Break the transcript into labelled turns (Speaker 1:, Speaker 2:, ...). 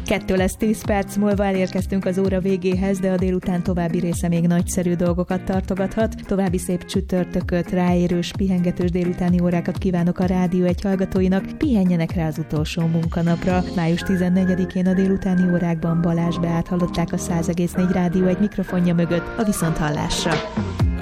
Speaker 1: 2 lesz 10 perc múlva, elérkeztünk az óra végéhez, de a délután további része még nagyszerű dolgokat tartogathat. További szép csütörtököt, ráérős, pihengetős délutáni órákat kívánok a Rádió 1 hallgatóinak. Pihenjenek rá az utolsó munkanapra. Május 14-én a délutáni órákban Balázs Beát hallották a 100,4 Rádió 1 mikrofonja mögött, a viszonthallásra.